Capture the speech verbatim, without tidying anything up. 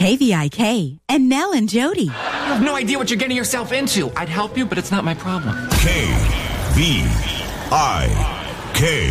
K V I K and Nell and Jody. You have no idea what you're getting yourself into. I'd help you, but it's not my problem. K V I K.